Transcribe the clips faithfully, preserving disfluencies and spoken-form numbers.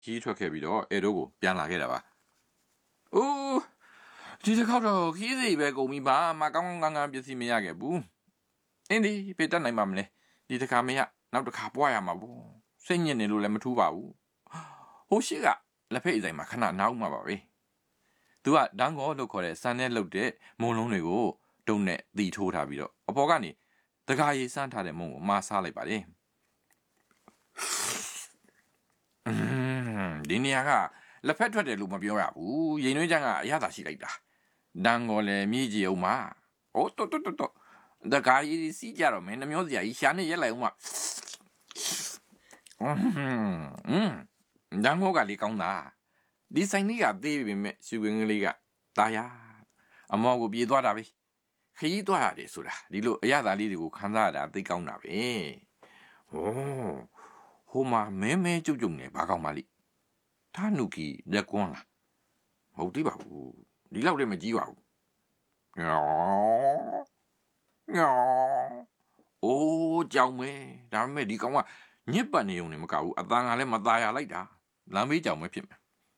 ကြီးထွက်ခဲ့ပြီးတော့အဲတို့ကိုပြန်လာခဲ့တာပါ။အိုးဒီတစ်ခေါက်တော့ခီးစီပဲကုန်ပြီပါမကောင်းကောင်းငန်းငန်းပစ္စည်းမရခဲ့ဘူး။အင်းဒီဖေတက်နိုင်ပါမလဲဒီတစ်ခါမရနောက်တစ်ခါပွားရမှာပေါ့။စိတ်ညစ်နေလို့လည်းမထူးပါဘူး။ဟိုရှိကလက်ဖက်အဆိုင်မှာခဏနောက်မှာပါပဲ။သူကဒန်းကောလို့ခေါ်တဲ့စမ်းနဲ့လှုပ်တဲ့မုံလုံးတွေကိုတုံးနဲ့တီထိုးထားပြီးတော့အပေါ်ကနေတကားရီစမ်းထားတဲ့မုံကိုမာစားလိုက်ပါတယ်။อืมဒီနေရာကလက်ဖက်ထွက်တယ်လို့မပြောရဘူးရင်နှွေးချမ်းကအရသာရှိလိုက်တာဒန်းကောလည်းမြည်ကြည့်အောင်ပါ။အိုးတော်တော်တော်တကားရီစီးကြတော့မင်းနှမျိုးစရာကြီးရှာနေရက်လိုက်အောင်ပါ။อืมဒန်းကောကလေးကောင်းတာဒီဆိုင်လေးကသေးပြီမဲ့ရှူဝင်ကလေးကตายအမောကိုပြေးသွားတာပဲခရီးသွားရတယ်ဆိုတာဒီလိုအရသာလေးတွေကိုခံစားရတာသိကောင်းတာပဲဟောဟိုမှာမဲမဲကြုတ်ကြုတ်နေဘာကောင်းပါလိထာနုကီလက်ကွန်းလားမဟုတ်သေးပါဘူးဒီလောက်တည်းမကြီးပါဘူးညောညောအိုးကြောင်မဲဒါပေမဲ့ဒီကောင်ကညစ်ပတ်နေုံနဲ့မကဘူးအတန်ကလည်းမตายရလိုက်တာလမ်းမေးကြောင်မဲဖြစ်မယ်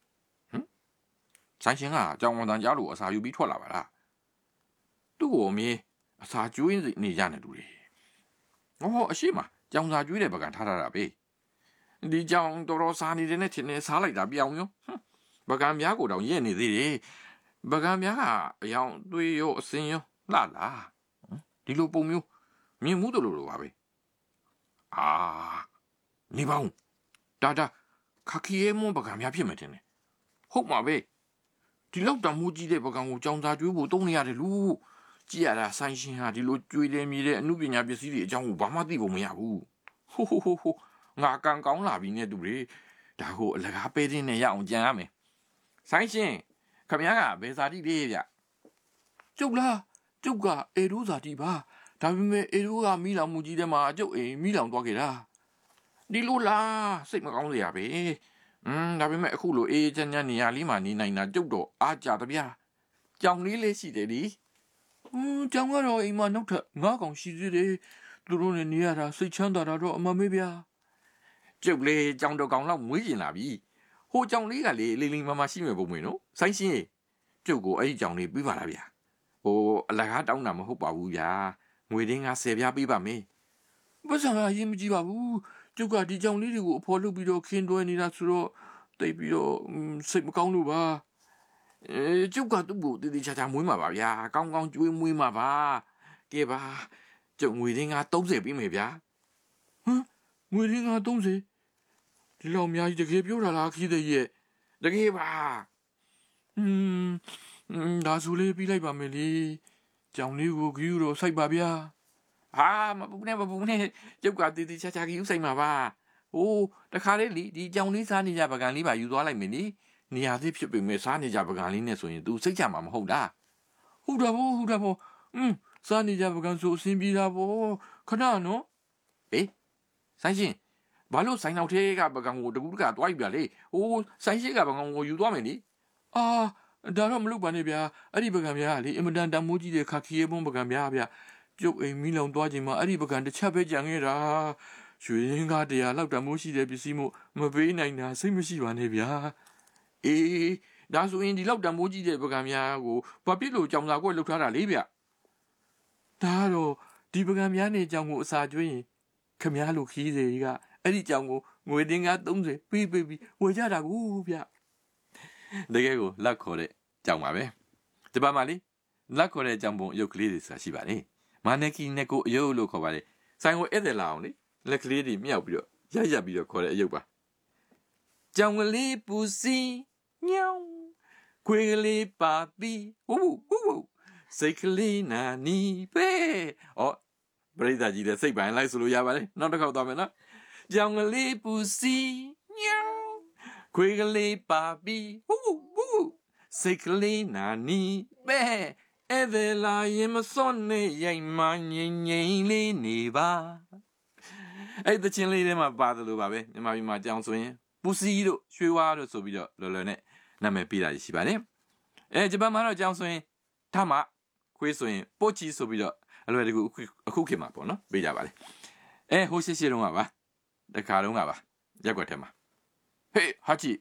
ဆိုင်ရှင်ကကြောင်ဝန်တန်ကြားလို့အစာယူပြီးထွက်လာပါလားသူ့ကိုအမေအစာကျွေးနေကြတယ်လူတွေဟောအရှိမကြောင်စာကျွေးတဲ့ပကံထားတာပဲဒီကြောင်တော်တော်စားနေတဲ့နဲ့ထင်နေစားလိုက်တာပြောင်းရောပကံများကိုတော့ရက်နေသေးတယ်ပကံများကအယောင်သွေးရောအစင်းရောလှလာဒီလိုပုံမျိုးမြင်မှုတို့လိုလိုပါပဲအာနေပေါင်းဒါဒါခါခီရဲမွန်ပကံများဖြစ်မယ်ထင်တယ်ဟုတ်မှာပဲဒီလောက်တမှုကြီးတဲ့ပကံကိုကြောင်စာကျွေးဖို့တုံးနေရတယ်လူကြည့်ရတာဆိုင်ရှင်ဟာဒီလိုကျွေးတယ်မြည်တဲ့အမှုပညာပစ္စည်းတွေအကြောင်းကိုဘာမှသိဖို့မရဘူးဟိုဟိုဟိုဟိုငါကန်ကောင်းလာပြီနဲ့တူတွေဒါကိုအလကားပဲတင်းနဲ့ရအောင်ကြံရမယ်ဆိုင်ရှင်ခမည်းကဘယ်စာတိလေးဗျကျုပ်လားကျုပ်ကအေရိုးစာတိပါဒါပေမဲ့အေရိုးကမိလောင်မှုကြီးတဲ့မှာကျုပ်အိမ်မိလောင်သွားခဲ့တာဒီလိုလားစိတ်မကောင်းစရာပဲอืมဒါပေမဲ့အခုလိုအေးချမ်းချမ်းနေရာလေးမှာနေနိုင်တာကျုပ်တော့အားကြတဗျာကြောင်လေးလေးရှိတယ်ဒီอืมကြောင်ကတော့အိမ်မှာနောက်ထပ်ငါးကောင်ရှိသေးတယ်သူတို့နဲ့နေရတာစိတ်ချမ်းသာတာတော့အမှန်ပဲဗျာကျုပ်လေကြောင်တော်ကောင်လောက်မွေးကျင်လာပြီဟိုကြောင်လေးကလေလေးလေးမမရှိမဲ့ပုံမင်းနော်ဆိုင်ရှင်ကျုပ်ကိုအဲ့ဒီကြောင်လေးပြီးပါလားဗျာဟိုအလကားတောင်းတာမဟုတ်ပါဘူးဗျာငွေရင်းကဆယ်ပြားပေးပါမယ်ဘာသာအရင်မကြည့်ပါဘူးကျုပ်ကဒီကြောင်လေးတွေကိုအဖော်လုပ်ပြီးတော့ခင်းတွဲနေတာဆိုတော့တိတ်ပြီးတော့စိတ်မကောင်းလို့ပါအဲကျုပ်ကသူ့ကိုတည်တည်ချာချာမွေးမှာပါဗျာကောင်းကောင်းကျွေးမွေးမှာပါကဲပါကျုပ်ငွေရင်းကသုံးဆယ်ပေးမယ်ဗျာဟမ်ငွေရင်းကသုံးဆယ်ဒီလောက်အများကြီးတကယ်ပြောတာလားခီးတဲ့ရဲ့တကယ်ပါอืมဒါဆိုလေးပြီးလိုက်ပါမယ်လေကြောင်လေးကိုဂီယူတော့စိုက်ပါဗျာဟာမပူနဲ့မပူနဲ့ကျုပ်ကတည်တည်ချာချာဂီယူစိုက်မှာပါဟိုတခါလေးလေဒီကြောင်လေးစားနေကြပကံလေးပါယူသွားလိုက်မယ်လေနေရာသေးဖြစ်ပေမဲ့စားနေကြပကံလေးနဲ့ဆိုရင် तू စိတ်ချမှာမဟုတ်လားဟုတ်တာပေါ့ဟုတ်တာပေါ့อืมစားနေကြပကံဆိုအဆင်ပြေတာပေါ့ခဏနော်ဟေးဆိုင်ရှင်ဘာလို့ဆိုင်နောက်သေးကပကံကိုတကူးတကသွားယူပြလေဟိုဆိုင်ရှိကပကံကိုယူသွားမယ်လေအာဒါတော့မလုပ်ပါနဲ့ဗျာအဲ့ဒီပကံများလေအင်မတန်တမိုးကြီးတဲ့ခါခီရဲဘုံပကံများဗျာကျုပ်အိမ်မီးလောင်သွားချိန်မှာအဲ့ဒီပကံတစ်ချက်ပဲကြံခဲ့တာရွှေရင်းကားတရားလောက်တမိုးရှိတဲ့ပစ္စည်းမို့မပေးနိုင်တာစိတ်မရှိပါနဲ့ဗျာအေးဒါဆိုရင်ဒီလောက်တမိုးကြီးတဲ့ပကံများကိုဘာဖြစ်လို့ကြောင်စာကွက်လှုပ်ထားတာလေဗျဒါတော့ဒီပကံများနဲ့ကြောင်ကိုအစာကျွေးရင်ခမည်းလိုခီးစေကအဲ့ဒီကြောင်ကိုငွေတင်းကားသုံးဆယ်ပေးပေးပြီးဝယ်ကြတာကိုဗျတကယ်ကိုလက်ခေါ်တဲ့ကြောင်ပါပဲဒီပါမလေးလက်ခေါ်တဲ့ကြောင်ပုံအယုတ်ကလေးတွေဆိုတာရှိပါလေမာနကီနဲ့ကိုအယုတ်လို့ခေါ်ပါလေဆိုင်ကိုဧည့်သည်လာအောင်လေလက်ကလေးတွေမြောက်ပြီးတော့ရရပြီးတော့ခေါ်တဲ့အယုတ်ပါကြောင်ကလေးပူစီညောင်းခွေကလေးပါပြီးဝူဝူဝူစိတ်ကလေးနာနီပဲဩပရိသတ်ကြီးတဲ့စိတ်ပိုင်းလိုက်ဆိုလို့ရပါတယ်နောက်တစ်ခေါက်သွားမယ်နော်ကြောင်ကလေးပူစီညောင်းခွေကလေးပါပြီးဝူဝူစိတ်ကလေးနာနီပဲအဲ့ဒါလာရင်မစွန့်နေရိုက်မှငိမ့်ငိမ့်လေးနေပါအဲ့တချင်းလေးထဲမှာပါတယ်လို့ပါပဲမြန်မာပြည်မှာကြောင်ဆိုရင်ပူစီတို့ရွှေဝါတို့ဆိုပြီးတော့လော်လော်နဲ့နာမည်ပေးတာရှိပါတယ်အဲဂျပန်မှာတော့ကြောင်ဆိုရင်ဓမ္မခွေးဆိုရင်ပို့ချီဆိုပြီးတော့အလွယ်တကူအခုခေတ်မှာပေါ့နော်ပေးကြပါလေအဲဟိုရှိရှိတုန်းကပါတခါတုန်းကပါရက်ွက်ထဲမှာဟေးဟာချီ